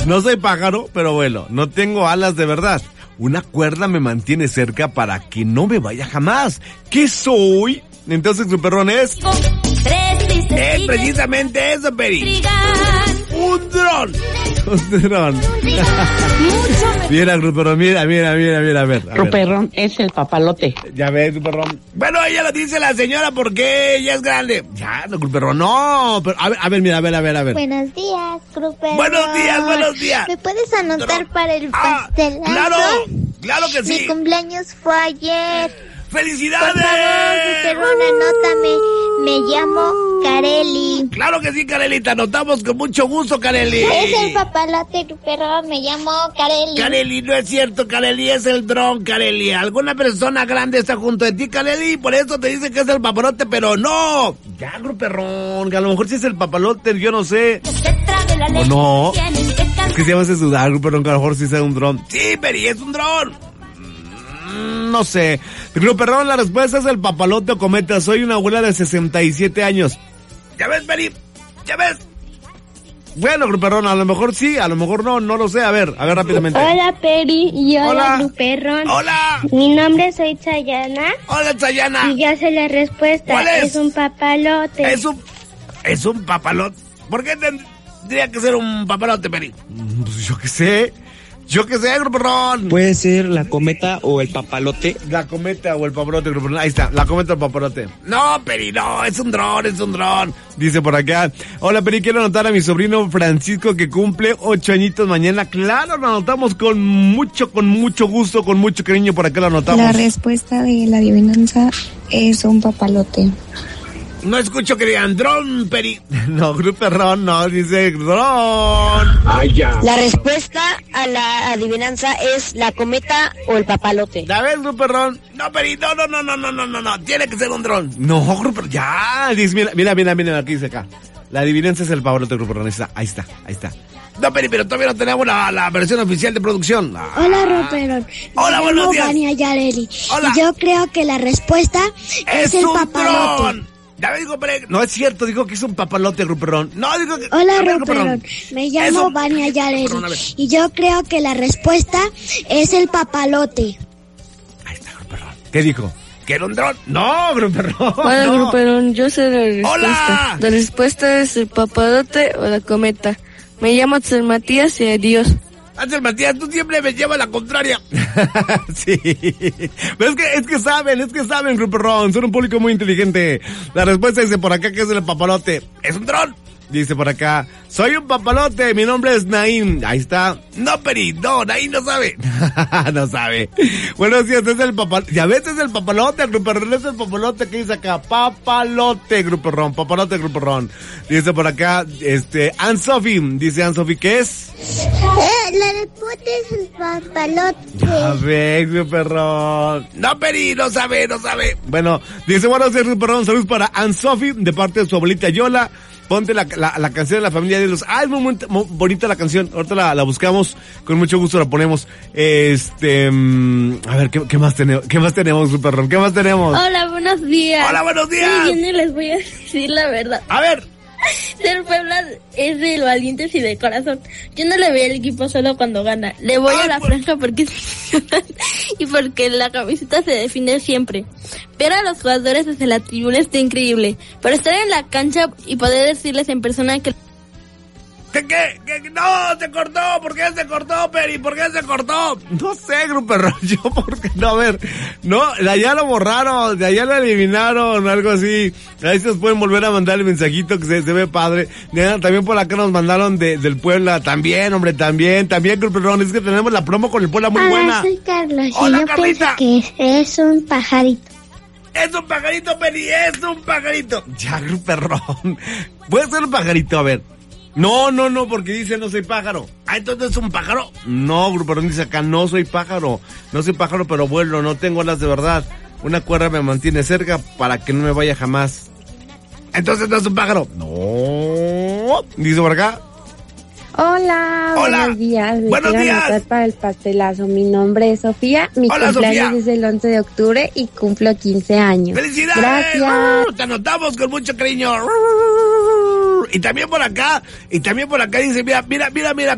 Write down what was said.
No soy pájaro, pero bueno, no tengo alas de verdad. Una cuerda me mantiene cerca para que no me vaya jamás. ¿Qué soy? Entonces, Gruperrón es precisamente eso, Peri. Un dron. Un dron. Mira, Gruperrón, mira, a ver. Gruperrón es el papalote. Ya ves, Gruperrón. Bueno, ella lo dice la señora porque ella es grande. Ya, no, Gruperrón, no. Pero, a ver, mira. Buenos días, Gruperrón. Buenos días. ¿Me puedes anotar para el pastelazo? Claro que sí. Mi cumpleaños fue ayer. ¡Felicidades! Por favor, Gruperrón, anótame. Me llamo Kareli. Claro que sí, Kareli, te anotamos con mucho gusto, Kareli. Es el papalote, Gruperrón, me llamo Kareli. Kareli, no es cierto, Kareli, es el dron, Kareli. Alguna persona grande está junto de ti, Kareli, por eso te dice que es el papalote, pero no. Ya, Gruperrón, que a lo mejor sí es el papalote, yo no sé. ¿O no? Es que se me hace sudar, Gruperrón, que a lo mejor sí sea un dron. Sí, Peri, es un dron. No sé. Gruperrón, la respuesta es el papalote o cometa. Soy una abuela de 67 años. ¿Ya ves, Peri? ¿Ya ves? Bueno, Gruperrón, a lo mejor sí, a lo mejor no lo sé. A ver rápidamente. Hola, Peri, y hola, Gruperrón. Hola. Mi nombre soy Chayana. Hola, Chayana. Y ya sé la respuesta. ¿Cuál es? Es un papalote. Es un papalote. ¿Por qué tendría que ser un papalote, Peri? Pues yo qué sé, Gruperrón. Puede ser la cometa o el papalote. La cometa o el papalote, Gruperrón. Ahí está, la cometa o el papalote. No, Peri, no, es un dron. Dice por acá. Hola, Peri, quiero anotar a mi sobrino Francisco que cumple 8 añitos mañana. Claro, lo anotamos con mucho gusto, con mucho cariño. Por acá lo anotamos. La respuesta de la adivinanza es un papalote. No escucho que digan dron, Peri. No, Gruperrón, no, dice dron. Ya. La respuesta a la adivinanza es la cometa o el papalote. ¿Ya ves, Gruperrón? No, Peri, no. Tiene que ser un dron. No, Gruperrón, ya. Dice, mira, aquí dice acá. La adivinanza es el papalote, Gruperrón. Ahí está. No, Peri, pero todavía no tenemos la versión oficial de producción. Hola, Gruperrón. Hola, buenos días. Vania Yareli. Hola. Y yo creo que la respuesta es el papalote. Dron. Ya me dijo, pero no es cierto, dijo que es un papalote, Gruperrón. No, digo que... Hola, Gruperón. Me llamo Vania Yareli. Y yo creo que la respuesta es el papalote. Ahí está, Gruperón. ¿Qué dijo? ¿Que era un dron? No, Gruperón. Hola, no. Gruperón, yo sé la respuesta. ¡Hola! La respuesta es el papalote o la cometa. Me llamo Axel Matías y adiós. Ángel Matías, tú siempre me llevas la contraria. Sí. Pero es que saben, Gruperón. Son un público muy inteligente. La respuesta dice por acá que es el papalote. ¿Es un dron? Dice por acá, soy un papalote, mi nombre es Naim. Ahí está. No, Peri, no, Naim no sabe. No sabe. Bueno, sí, este es el papalote. Ya ves, es el papalote, Gruperón, es el papalote que dice acá. Papalote, Gruperón, papalote, Gruperón. Dice por acá, Anne-Sophie. Dice Anne-Sophie, ¿qué es? La respuesta es el papalote. A ver, Gruperón. No, Peri, no sabe. Bueno, dice, buenos días, Gruperón, saludos para Anne-Sophie, de parte de su abuelita Yola. Ponte la canción de la familia de los... Ah, es muy bonita la canción. Ahorita la buscamos. Con mucho gusto la ponemos. A ver, ¿qué más tenemos, Gruperón? ¿Qué más tenemos? Hola, buenos días. Hola, buenos días. Sí, yo no les voy a decir la verdad. A ver. Ser Puebla es de valientes y de corazón. Yo no le voy al equipo solo cuando gana. Le voy a la franja porque y porque la camiseta se define siempre. Ver a los jugadores desde la tribuna está increíble. Pero estar en la cancha y poder decirles en persona que... ¿Qué? No, se cortó. ¿Por qué se cortó, Peri? ¿Por qué se cortó? No sé, Gruperón. Yo, ¿por qué no? A ver. No, de allá lo borraron. De allá lo eliminaron. Algo así. Ahí se pueden volver a mandar el mensajito que se ve padre. También por acá nos mandaron del Puebla. También, hombre, también, Gruperón. Es que tenemos la promo con el Puebla muy buena. Soy Carlos. Hola, y yo Carlita. pienso que es un pajarito. Es un pajarito, Peri. Es un pajarito. Ya, Gruperón. Puede ser un pajarito, a ver. No, porque dice no soy pájaro. Ah, entonces es un pájaro. No, Gruperón dice acá, no soy pájaro. No soy pájaro, pero vuelo, no tengo alas de verdad. Una cuerda me mantiene cerca para que no me vaya jamás. Entonces no es un pájaro. No. Dice por acá. Hola, buenos días. Buenos días. Anotar para el pastelazo. Mi nombre es Sofía. Mi Hola, cumpleaños Sofía. es el 11 de octubre y cumplo 15 años. ¡Felicidades! Gracias. Te anotamos con mucho cariño. Y también por acá dice, mira.